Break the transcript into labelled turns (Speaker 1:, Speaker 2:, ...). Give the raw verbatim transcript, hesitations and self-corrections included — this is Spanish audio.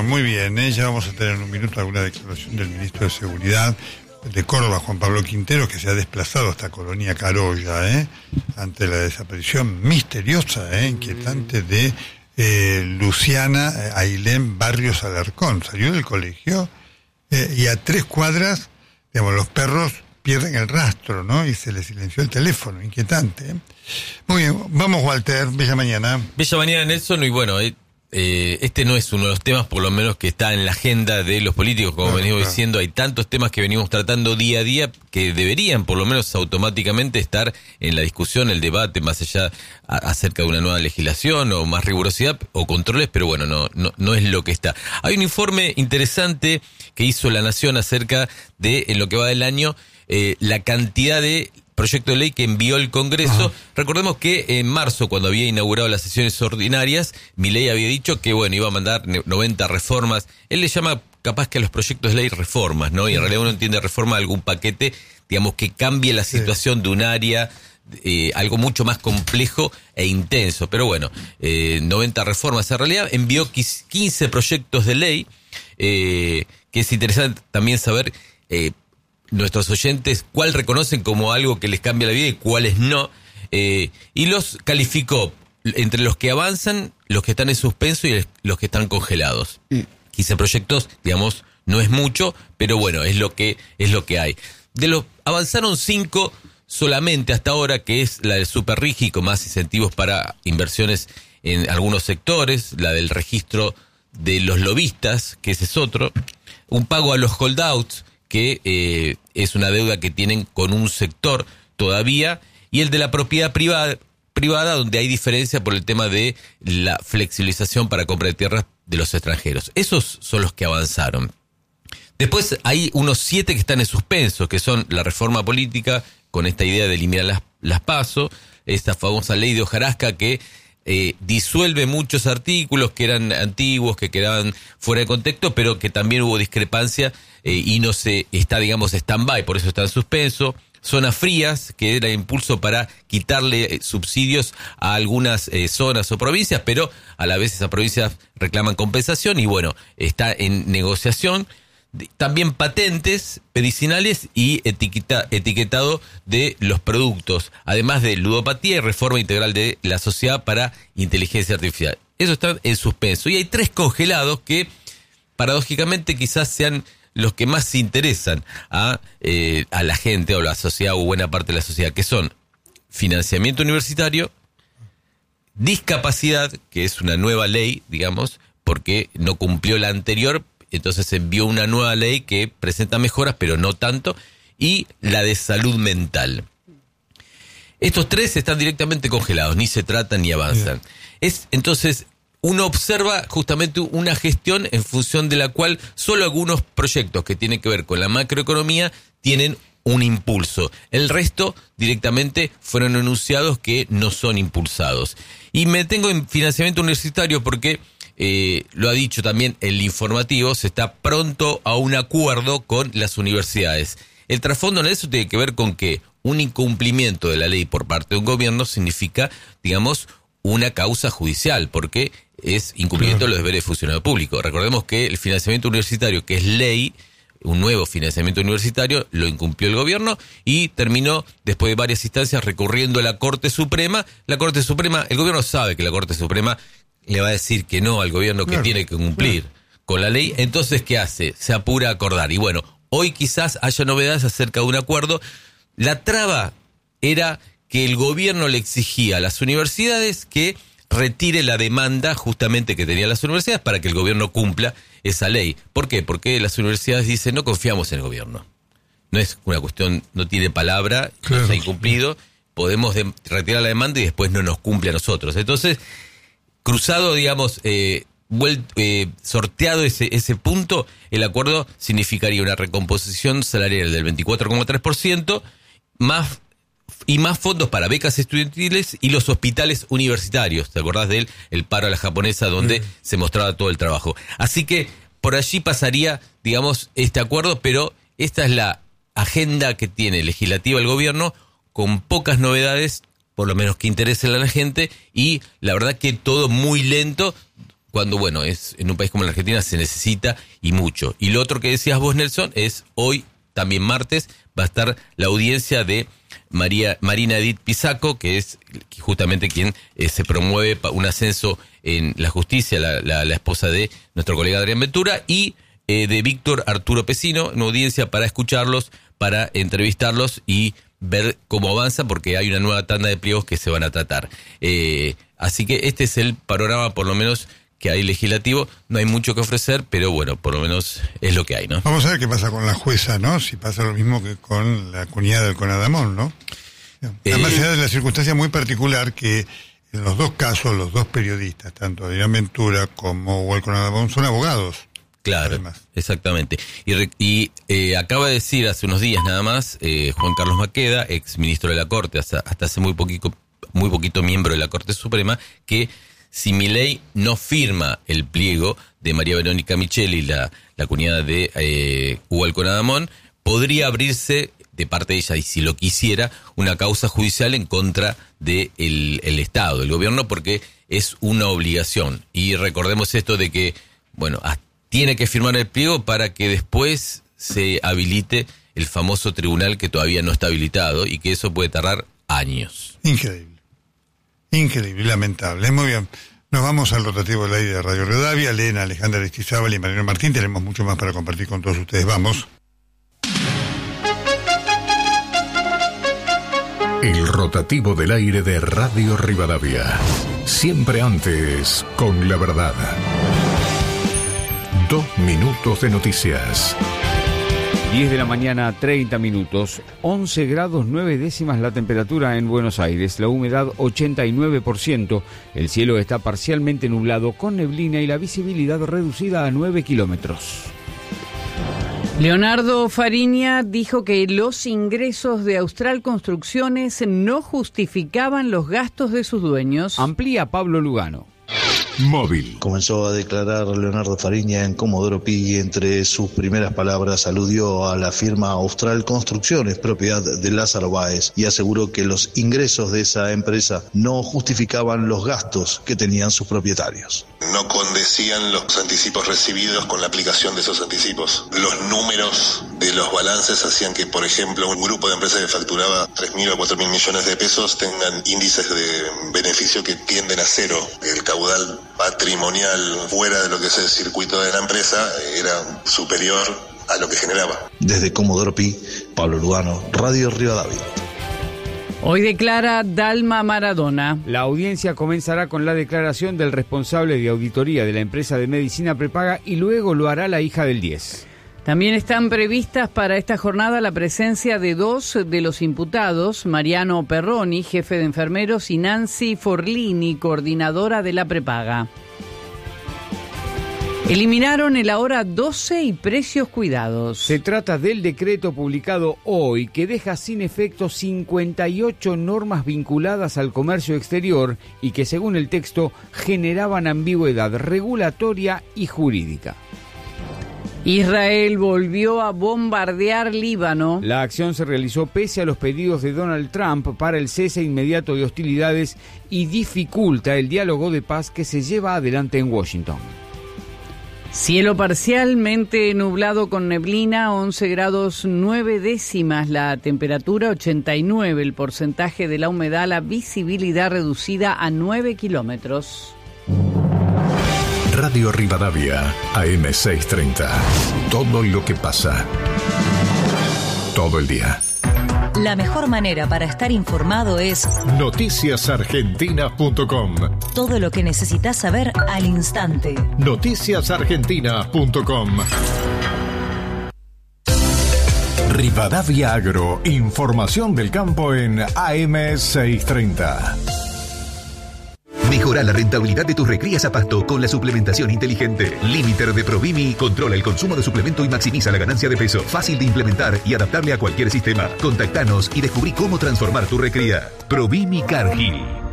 Speaker 1: muy bien, ¿eh? Ya vamos a tener en un minuto alguna declaración del ministro de Seguridad de Córdoba, Juan Pablo Quintero, que se ha desplazado hasta Colonia Carolla, ¿eh? Ante la desaparición misteriosa, ¿eh? Inquietante de eh, Luciana Ailén Barrios Alarcón. Salió del colegio eh, y a tres cuadras, digamos, los perros pierden el rastro, ¿no? Y se le silenció el teléfono, inquietante, ¿eh? Muy bien, vamos, Walter, bella mañana.
Speaker 2: Bella mañana, Nelson, y bueno, eh, eh, este no es uno de los temas, por lo menos, que está en la agenda de los políticos, como claro, venimos claro. diciendo. Hay tantos temas que venimos tratando día a día que deberían, por lo menos automáticamente, estar en la discusión, el debate, más allá a, acerca de una nueva legislación o más rigurosidad o controles, pero bueno, no, no, no es lo que está. Hay un informe interesante que hizo La Nación acerca de, en lo que va del año, eh, la cantidad de proyecto de ley que envió el Congreso. Ajá. Recordemos que en marzo, cuando había inaugurado las sesiones ordinarias, Milei había dicho que, bueno, iba a mandar noventa reformas. Él le llama capaz que a los proyectos de ley reformas, ¿no? Y en realidad uno entiende reforma algún paquete, digamos, que cambie la situación sí. de un área, eh, algo mucho más complejo e intenso. Pero bueno, eh, noventa reformas. En realidad envió quince proyectos de ley, eh, que es interesante también saber, eh, nuestros oyentes cuál reconocen como algo que les cambia la vida y cuáles no, eh, y los calificó entre los que avanzan, los que están en suspenso y los que están congelados. Mm. quince proyectos, digamos, no es mucho, pero bueno, es lo que es lo que hay. De los avanzaron cinco solamente hasta ahora, que es la del Superrigi, con más incentivos para inversiones en algunos sectores, la del registro de los lobistas, que ese es otro, un pago a los holdouts, que eh, es una deuda que tienen con un sector todavía, y el de la propiedad privada, privada, donde hay diferencia por el tema de la flexibilización para compra de tierras de los extranjeros. Esos son los que avanzaron. Después hay unos siete que están en suspenso, que son la reforma política, con esta idea de eliminar las, las PASO, esta famosa ley de hojarasca que Eh, disuelve muchos artículos que eran antiguos, que quedaban fuera de contexto, pero que también hubo discrepancia eh, y no se está, digamos, stand-by, por eso está en suspenso. Zonas frías, que era impulso para quitarle eh, subsidios a algunas eh, zonas o provincias, pero a la vez esas provincias reclaman compensación y bueno, está en negociación. También patentes medicinales y etiqueta, etiquetado de los productos, además de ludopatía y reforma integral de la sociedad para inteligencia artificial. Eso está en suspenso. Y hay tres congelados que, paradójicamente, quizás sean los que más interesan a, eh, a la gente o la sociedad o buena parte de la sociedad, que son financiamiento universitario, discapacidad, que es una nueva ley, digamos, porque no cumplió la anterior. Entonces envió una nueva ley que presenta mejoras, pero no tanto, y la de salud mental. Estos tres están directamente congelados, ni se tratan ni avanzan. Es, entonces, uno observa justamente una gestión en función de la cual solo algunos proyectos que tienen que ver con la macroeconomía tienen un impulso. El resto directamente fueron enunciados que no son impulsados. Y me detengo en financiamiento universitario porque Eh, lo ha dicho también el informativo, se está pronto a un acuerdo con las universidades. El trasfondo de eso tiene que ver con que un incumplimiento de la ley por parte de un gobierno significa, digamos, una causa judicial, porque es incumplimiento de los deberes de funcionario público. Recordemos que el financiamiento universitario, que es ley, un nuevo financiamiento universitario, lo incumplió el gobierno y terminó, después de varias instancias, recurriendo a la Corte Suprema. La Corte Suprema, el gobierno sabe que la Corte Suprema le va a decir que no al gobierno, que claro, tiene que cumplir claro. con la ley. Entonces, ¿qué hace? Se apura a acordar. Y bueno, hoy quizás haya novedades acerca de un acuerdo. La traba era que el gobierno le exigía a las universidades que retire la demanda justamente que tenían las universidades para que el gobierno cumpla esa ley. ¿Por qué? Porque las universidades dicen, no confiamos en el gobierno. No es una cuestión, no tiene palabra, claro. no se ha incumplido, podemos de, retirar la demanda y después no nos cumple a nosotros. Entonces, cruzado, digamos, eh, vuelt, eh, sorteado ese, ese punto, el acuerdo significaría una recomposición salarial del veinticuatro coma tres por ciento más, y más fondos para becas estudiantiles y los hospitales universitarios. ¿Te acordás de él? El paro a la japonesa, donde mm. se mostraba todo el trabajo. Así que por allí pasaría, digamos, este acuerdo, pero esta es la agenda que tiene legislativa el gobierno, con pocas novedades, por lo menos que interesen a la gente, y la verdad que todo muy lento, cuando, bueno, es en un país como la Argentina se necesita y mucho. Y lo otro que decías vos, Nelson, es hoy, también martes, va a estar la audiencia de María Marina Edith Pisaco, que es justamente quien eh, se promueve un ascenso en la justicia, la, la, la esposa de nuestro colega Adrián Ventura, y eh, de Víctor Arturo Pesino, una audiencia para escucharlos, para entrevistarlos y ver cómo avanza, porque hay una nueva tanda de pliegos que se van a tratar. Eh, así que este es el panorama, por lo menos, que hay legislativo. No hay mucho que ofrecer, pero bueno, por lo menos es lo que hay, ¿no?
Speaker 1: Vamos a ver qué pasa con la jueza, ¿no? Si pasa lo mismo que con la cuñada del Conadamón, ¿no? Además, eh, se da de la circunstancia muy particular que en los dos casos, los dos periodistas, tanto Adrián Ventura como Hugo Conadamón, son abogados.
Speaker 2: Claro, además. Exactamente. Y, y eh, acaba de decir hace unos días nada más eh, Juan Carlos Maqueda, ex ministro de la Corte, hasta, hasta hace muy poquito, muy poquito miembro de la Corte Suprema, que si Milei no firma el pliego de María Verónica Micheli, la, la cuñada de eh, Hugo Alconadamón, podría abrirse de parte de ella, y si lo quisiera, una causa judicial en contra del de el Estado, el gobierno, porque es una obligación. Y recordemos esto de que, bueno, tiene que firmar el pliego para que después se habilite el famoso tribunal que todavía no está habilitado, y que eso puede tardar años.
Speaker 1: Increíble. Increíble, lamentable. Muy bien. Nos vamos al rotativo del aire de Radio Rivadavia. Elena, Alejandra Aristizábal y Mariano Martín. Tenemos mucho más para compartir con todos ustedes. Vamos.
Speaker 3: El rotativo del aire de Radio Rivadavia. Siempre antes, con la verdad. Dos minutos de noticias.
Speaker 4: diez de la mañana, treinta minutos, once grados nueve décimas la temperatura en Buenos Aires, la humedad ochenta y nueve por ciento, el cielo está parcialmente nublado con neblina y la visibilidad reducida a nueve kilómetros.
Speaker 5: Leonardo Fariña dijo que los ingresos de Austral Construcciones no justificaban los gastos de sus dueños.
Speaker 4: Amplía Pablo Lugano.
Speaker 3: Móvil.
Speaker 6: Comenzó a declarar Leonardo Fariña en Comodoro Pi y entre sus primeras palabras aludió a la firma Austral Construcciones, propiedad de Lázaro Báez, y aseguró que los ingresos de esa empresa no justificaban los gastos que tenían sus propietarios.
Speaker 7: No condecían los anticipos recibidos con la aplicación de esos anticipos. Los números de los balances hacían que, por ejemplo, un grupo de empresas que facturaba tres mil o cuatro mil millones de pesos tengan índices de beneficio que tienden a cero. El caudal patrimonial fuera de lo que es el circuito de la empresa era superior a lo que generaba.
Speaker 6: Desde Comodoro Pi, Pablo Lugano, Radio Rivadavia.
Speaker 5: Hoy declara Dalma Maradona.
Speaker 4: La audiencia comenzará con la declaración del responsable de auditoría de la empresa de medicina prepaga y luego lo hará la hija del diez.
Speaker 5: También están previstas para esta jornada la presencia de dos de los imputados, Mariano Perroni, jefe de enfermeros, y Nancy Forlini, coordinadora de la prepaga. Eliminaron el ahora doce y precios cuidados.
Speaker 4: Se trata del decreto publicado hoy que deja sin efecto cincuenta y ocho normas vinculadas al comercio exterior y que, según el texto, generaban ambigüedad regulatoria y jurídica.
Speaker 5: Israel volvió a bombardear Líbano.
Speaker 4: La acción se realizó pese a los pedidos de Donald Trump para el cese inmediato de hostilidades y dificulta el diálogo de paz que se lleva adelante en Washington.
Speaker 5: Cielo parcialmente nublado con neblina, once grados nueve décimas la temperatura, ochenta y nueve el porcentaje de la humedad, la visibilidad reducida a nueve kilómetros.
Speaker 3: Radio Rivadavia, A M seiscientos treinta. Todo lo que pasa. Todo el día.
Speaker 8: La mejor manera para estar informado es
Speaker 3: noticias argentinas punto com.
Speaker 8: Todo lo que necesitas saber al instante.
Speaker 3: noticias argentinas punto com. Rivadavia Agro, información del campo en A M seiscientos treinta.
Speaker 9: Mejora la rentabilidad de tus recrías a pasto con la suplementación inteligente. Limiter de Provimi controla el consumo de suplemento y maximiza la ganancia de peso. Fácil de implementar y adaptable a cualquier sistema. Contactanos y descubrí cómo transformar tu recría. Provimi Cargill.